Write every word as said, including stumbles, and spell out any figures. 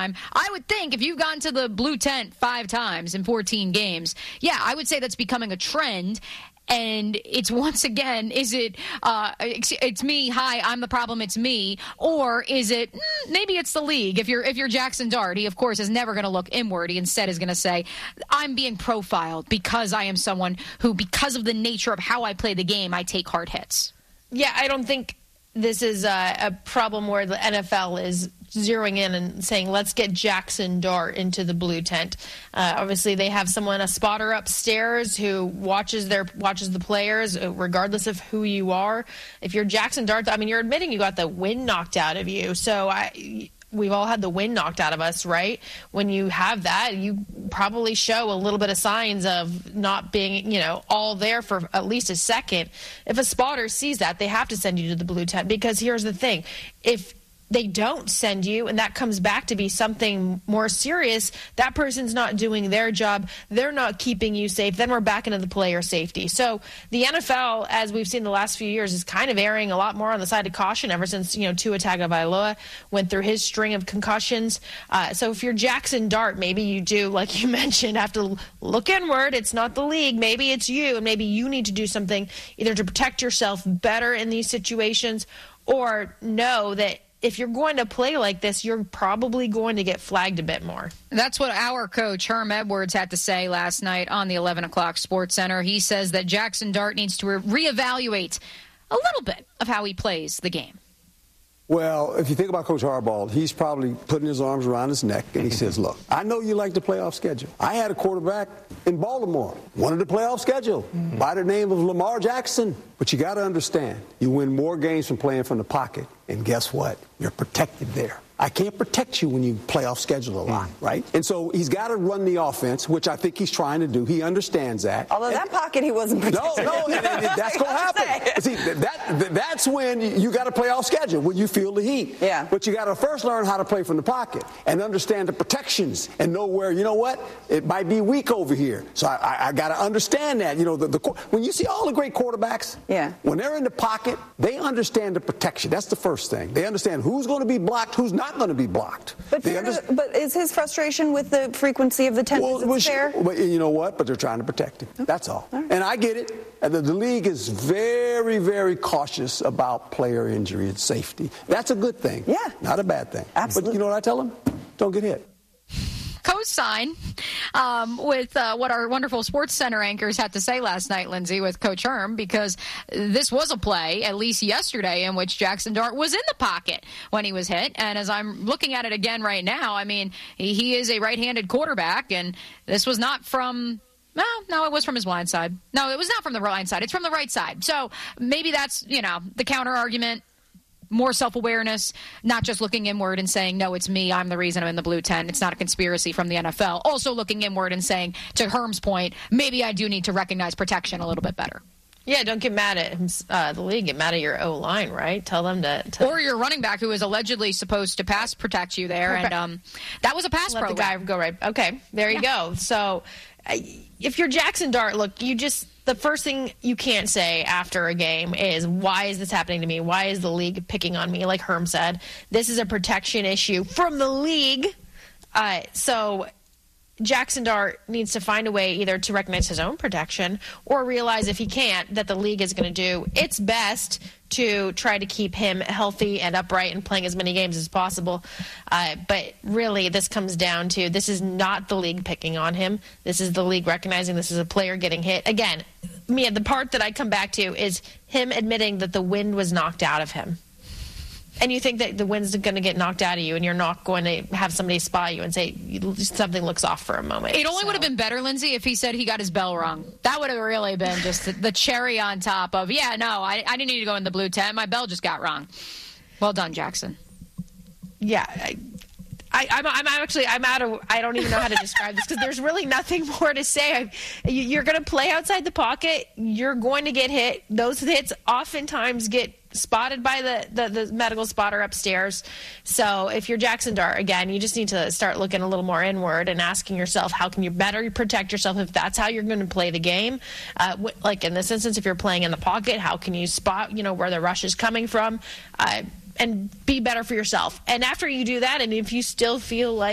time. I would think if you've gone to the blue tent five times in fourteen games, yeah, I would say that's becoming a trend. And it's once again, is it, uh, it's, it's me, hi, I'm the problem, it's me, or is it, mm, maybe it's the league. If you're if you're Jackson Dart, he, of course, is never going to look inward. He instead is going to say, I'm being profiled because I am someone who, because of the nature of how I play the game, I take hard hits. Yeah, I don't think this is a, a problem where the N F L is zeroing in and saying, let's get Jackson Dart into the blue tent. Uh, obviously, they have someone, a spotter upstairs who watches their watches the players, regardless of who you are. If you're Jackson Dart, I mean, you're admitting you got the wind knocked out of you. So I, we've all had the wind knocked out of us, right? When you have that, you probably show a little bit of signs of not being, you know, all there for at least a second. If a spotter sees that, they have to send you to the blue tent, because here's the thing. If they don't send you, and that comes back to be something more serious, that person's not doing their job, they're not keeping you safe, then we're back into the player safety. So the N F L, as we've seen the last few years, is kind of erring a lot more on the side of caution ever since, you know, Tua Tagovailoa went through his string of concussions. Uh, so if you're Jackson Dart, maybe you do, like you mentioned, have to look inward. It's not the league. Maybe it's you, and maybe you need to do something either to protect yourself better in these situations, or know that if you're going to play like this, you're probably going to get flagged a bit more. That's what our coach, Herm Edwards, had to say last night on the eleven o'clock Sports Center. He says that Jackson Dart needs to re- reevaluate a little bit of how he plays the game. Well, if you think about Coach Harbaugh, he's probably putting his arms around his neck, and he says, look, I know you like the playoff schedule. I had a quarterback in Baltimore, wanted the playoff schedule mm-hmm. by the name of Lamar Jackson. But you got to understand, you win more games from playing from the pocket, and guess what? You're protected there. I can't protect you when you play off schedule a lot, right? And so he's got to run the offense, which I think he's trying to do. He understands that. Although and, that pocket he wasn't protected. No, no, and, and that's going to happen. See, that, that's when you got to play off schedule, when you feel the heat. Yeah. But you got to first learn how to play from the pocket and understand the protections and know where, you know what, it might be weak over here. So I, I, I got to understand that. You know, the, the when you see all the great quarterbacks, yeah. when they're in the pocket, they understand the protection. That's the first thing. They understand who's going to be blocked, who's not going to be blocked. But, fair to, but is his frustration with the frequency of the ten well, visits fair? But you know what? But they're trying to protect him. Okay. That's all. all right. And I get it. And the, the league is very, very cautious about player injury and safety. That's a good thing. Yeah. Not a bad thing. Absolutely. But you know what I tell them? Don't get hit. Co-sign um, with uh, what our wonderful Sports Center anchors had to say last night, Lindsay, with Coach Herm, because this was a play, at least yesterday, in which Jackson Dart was in the pocket when he was hit. And as I'm looking at it again right now, I mean, he, he is a right-handed quarterback, and this was not from... No, no, it was from his blind side. No, it was not from the blind side. It's from the right side. So maybe that's, you know, the counter-argument. More self-awareness, not just looking inward and saying, no, it's me, I'm the reason I'm in the blue tent. It's not a conspiracy from the N F L. Also looking inward and saying, to Herm's point, maybe I do need to recognize protection a little bit better. Yeah, don't get mad at uh, the league. Get mad at your O-line, right? Tell them to, to... Or your running back who is allegedly supposed to pass protect you there. Perfect. And um, that was a pass Let program. the guy go right. Okay, there you yeah. go. So uh, if you're Jackson Dart, look, you just... The first thing you can't say after a game is, why is this happening to me? Why is the league picking on me? Like Herm said, this is a protection issue from the league. Uh, so Jackson Dart needs to find a way either to recognize his own protection or realize, if he can't, that the league is going to do its best to try to keep him healthy and upright and playing as many games as possible. Uh, but really, this comes down to, this is not the league picking on him. This is the league recognizing this is a player getting hit. Again, Mia, the part that I come back to is him admitting that the wind was knocked out of him. And you think that the wind's going to get knocked out of you, and you're not going to have somebody spy you and say something looks off for a moment. It only so. would have been better, Lindsay, if he said he got his bell rung. That would have really been just the, the cherry on top of, yeah, no, I, I didn't need to go in the blue tent. My bell just got rung. Well done, Jackson. Yeah, I, I, I'm, I'm actually, I'm out of, I don't even know how to describe this, because there's really nothing more to say. I, you're going to play outside the pocket. You're going to get hit. Those hits oftentimes get spotted by the, the, the medical spotter upstairs. So if you're Jackson Dart, again, you just need to start looking a little more inward and asking yourself, how can you better protect yourself if that's how you're going to play the game? Uh, like in this instance, if you're playing in the pocket, how can you spot, you know, where the rush is coming from? Uh, and be better for yourself. And after you do that, and if you still feel like